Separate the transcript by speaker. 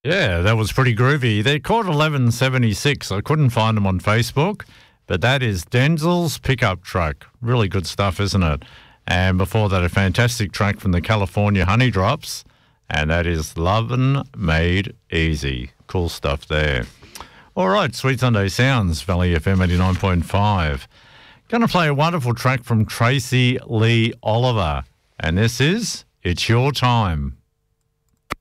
Speaker 1: Yeah, that was pretty groovy. They're called 1176. I couldn't find them on Facebook, but that is Denzel's pickup truck. Really good stuff, isn't it? And before that, a fantastic track from the California Honey Drops, and that is Lovin' Made Easy. Cool stuff there. All right, Sweet Sunday Sounds, Valley FM 89.5. Going to play a wonderful track from Tracy Lee Oliver, and this is It's Your Time.